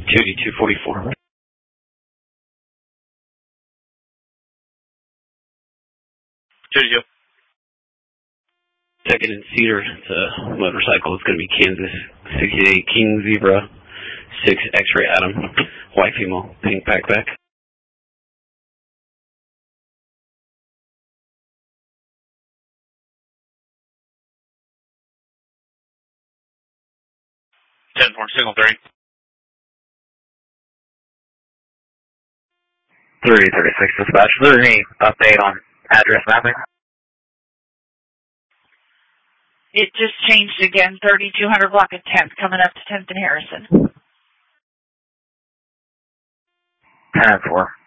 2D244. Second and Cedar, it's a motorcycle. It's going to be Kansas 68 King Zebra 6 X-Ray Adam, white female, pink backpack. Signal 3. 336 dispatch. Is there any update on address mapping? It just changed again, 3200 block of 10th, coming up to 10th and Harrison. 10-4.